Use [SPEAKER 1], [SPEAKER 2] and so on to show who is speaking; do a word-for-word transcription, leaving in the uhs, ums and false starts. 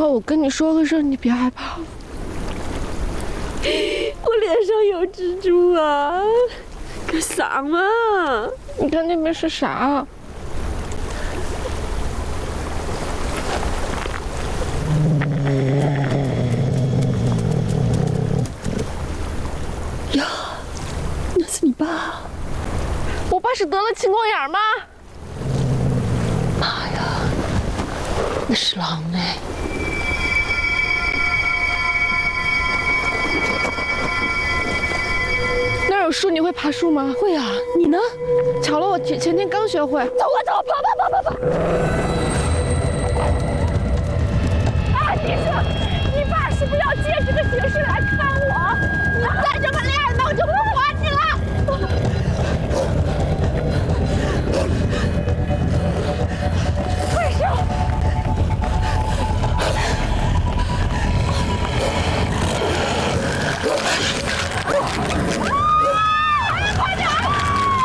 [SPEAKER 1] 爸，我跟你说个事儿，你别害怕。
[SPEAKER 2] 我脸上有蜘蛛啊！干啥嘛？
[SPEAKER 1] 你看那边是啥？
[SPEAKER 2] 呀，那是你爸？
[SPEAKER 1] 我爸是得了青光眼吗？
[SPEAKER 2] 妈呀，那是狼哎！
[SPEAKER 1] 那儿有树，你会爬树吗？
[SPEAKER 2] 会啊，你呢？
[SPEAKER 1] 巧了，我前前天刚学会。
[SPEAKER 2] 走啊走啊，跑跑跑跑跑！
[SPEAKER 3] 啊，你说，你爸是不是要借这个形式来看我？你再这么练！